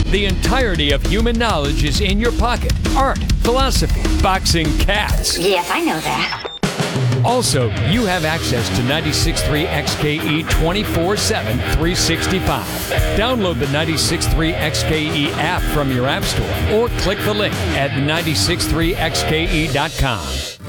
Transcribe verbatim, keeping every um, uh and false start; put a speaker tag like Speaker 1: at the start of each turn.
Speaker 1: The entirety of human knowledge is in your pocket. Art, philosophy, boxing, cats.
Speaker 2: Yes, I know that.
Speaker 1: Also, you have access to ninety-six point three X K E twenty-four seven, three sixty-five. Download the ninety-six point three X K E app from your app store or click the link at nine six three X K E dot com.